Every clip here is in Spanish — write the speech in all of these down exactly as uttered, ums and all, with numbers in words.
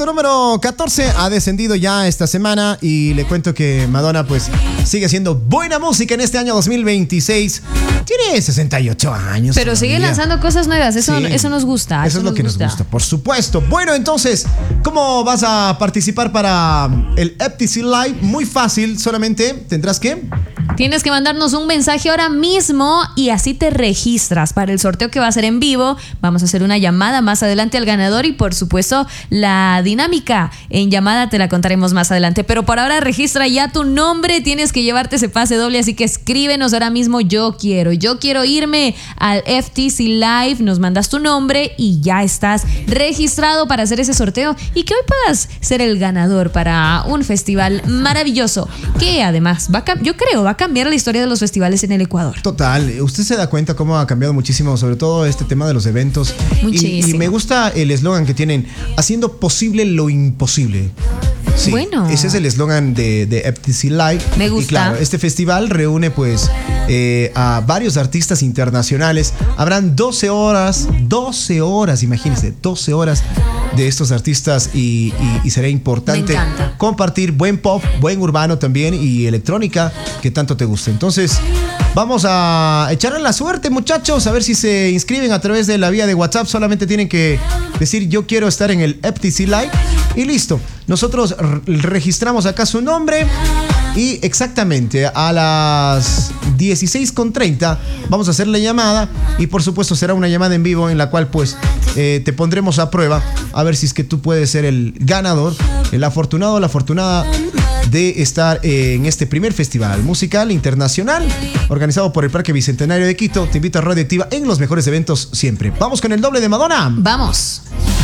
número catorce ha descendido ya esta semana y le cuento que Madonna pues sigue haciendo buena música en este año dos mil veintiséis. Tiene sesenta y ocho años. Pero todavía. sigue lanzando cosas nuevas, eso, Sí, eso nos gusta. Eso, eso es lo que gusta. nos gusta, por supuesto. Bueno, entonces, ¿cómo vas a participar para el F T C Live? Muy fácil, solamente tendrás que... Tienes que mandarnos un mensaje ahora mismo y así te registras para el sorteo que va a ser en vivo. Vamos a hacer una llamada más adelante al ganador y por supuesto la dinámica en llamada te la contaremos más adelante. Pero por ahora registra ya tu nombre, tienes que llevarte ese pase doble, así que escríbenos ahora mismo yo quiero. Yo quiero irme al F T C Live, nos mandas tu nombre y ya estás registrado para hacer ese sorteo y que hoy puedas ser el ganador para un festival maravilloso que además va a, yo creo va a cambiar la historia de los festivales en el Ecuador. Total, usted se da cuenta cómo ha cambiado muchísimo, sobre todo este tema de los eventos. Muchísimo. Y, y me gusta el eslogan que tienen, haciendo posible lo imposible. Sí, bueno. Ese es el eslogan de, de F T C Live. Me gusta. Y claro, este festival reúne pues eh, a varios artistas internacionales. Habrán doce horas, doce horas, imagínense, doce horas de estos artistas y, y, y será importante compartir buen pop, buen urbano también y electrónica que tanto te gusta. Entonces, vamos a echarle la suerte, muchachos, a ver si se inscriben a través de la vía de WhatsApp. Solamente tienen que decir yo quiero estar en el F T C Live y listo. Nosotros registramos acá su nombre y exactamente a las dieciséis con treinta vamos a hacer la llamada y por supuesto será una llamada en vivo en la cual pues eh, te pondremos a prueba a ver si es que tú puedes ser el ganador, el afortunado o la afortunada de estar en este primer festival musical internacional organizado por el Parque Bicentenario de Quito. Te invito a Radioactiva en los mejores eventos siempre. Vamos con el doble de Madonna. Vamos.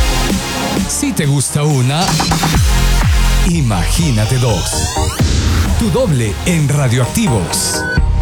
Si te gusta una, imagínate dos. Tu doble en Radioactivos.